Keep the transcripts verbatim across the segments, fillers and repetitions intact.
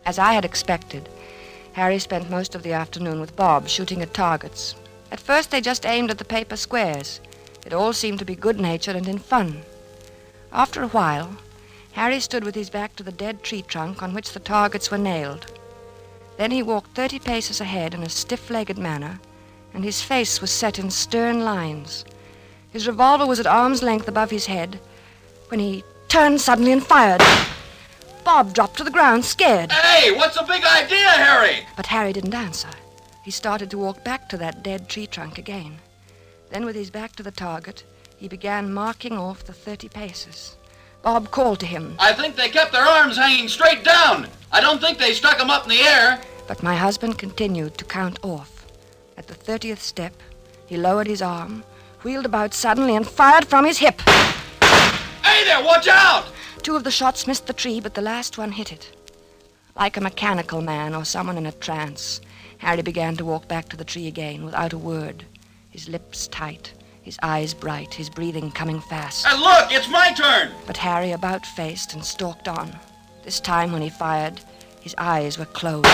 As I had expected, Harry spent most of the afternoon with Bob, shooting at targets. At first they just aimed at the paper squares. It all seemed to be good-natured and in fun. After a while, Harry stood with his back to the dead tree trunk on which the targets were nailed. Then he walked thirty paces ahead in a stiff-legged manner, and his face was set in stern lines. His revolver was at arm's length above his head when he turned suddenly and fired. Bob dropped to the ground, scared. Hey, what's the big idea, Harry? But Harry didn't answer. He started to walk back to that dead tree trunk again. Then, with his back to the target, he began marking off the thirty paces. Bob called to him. I think they kept their arms hanging straight down. I don't think they stuck them up in the air. But my husband continued to count off. At the thirtieth step, he lowered his arm, wheeled about suddenly, and fired from his hip. Hey there, watch out! Two of the shots missed the tree, but the last one hit it. Like a mechanical man or someone in a trance, Harry began to walk back to the tree again without a word, his lips tight, his eyes bright, his breathing coming fast. And look, it's my turn! But Harry about-faced and stalked on. This time when he fired, his eyes were closed.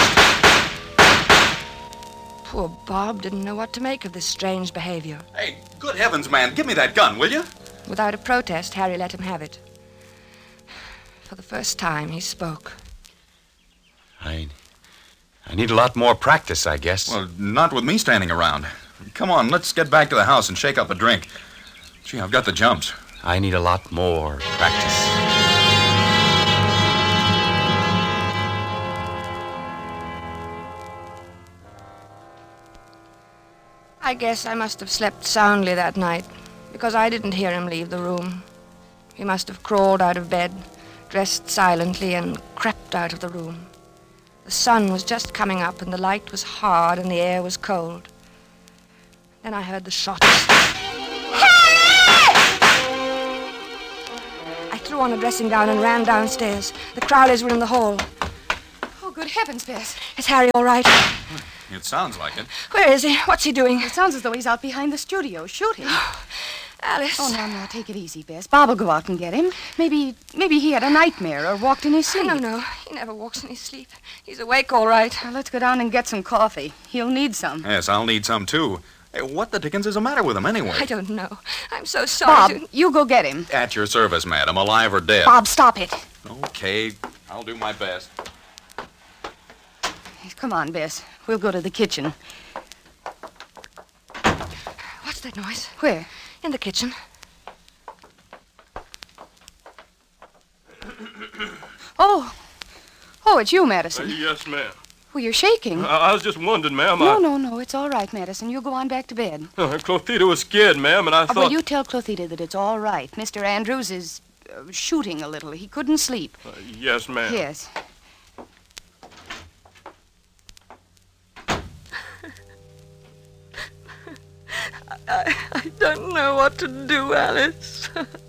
Poor Bob didn't know what to make of this strange behavior. Hey, good heavens, man, give me that gun, will you? Without a protest, Harry let him have it. For the first time, he spoke. I... I need a lot more practice, I guess. Well, not with me standing around. Come on, let's get back to the house and shake up a drink. Gee, I've got the jumps. I need a lot more practice. I guess I must have slept soundly that night, because I didn't hear him leave the room. He must have crawled out of bed, dressed silently, and crept out of the room. The sun was just coming up, and the light was hard, and the air was cold. Then I heard the shots. Harry! I threw on a dressing gown and ran downstairs. The Crowleys were in the hall. Oh, good heavens, Bess. Is Harry all right? It sounds like it. Where is he? What's he doing? It sounds as though he's out behind the studio shooting. Alice. Oh, no, no, take it easy, Bess. Bob will go out and get him. Maybe, maybe he had a nightmare or walked in his sleep. No, no, he never walks in his sleep. He's awake all right. Well, let's go down and get some coffee. He'll need some. Yes, I'll need some, too. Hey, what the dickens is the matter with him, anyway? I don't know. I'm so sorry Bob, to... you go get him. At your service, madam, alive or dead. Bob, stop it. Okay, I'll do my best. Come on, Bess. We'll go to the kitchen. What's that noise? Where? In the kitchen. Oh. Oh, it's you, Madison. Uh, yes, ma'am. Well, you're shaking. I, I was just wondering, ma'am. No, I... no, no. It's all right, Madison. You go on back to bed. Uh, Clothita was scared, ma'am, and I Oh, thought... well, you tell Clothita that it's all right. Mister Andrews is uh, shooting a little. He couldn't sleep. Uh, yes, ma'am. Yes. I, I don't know what to do, Alice.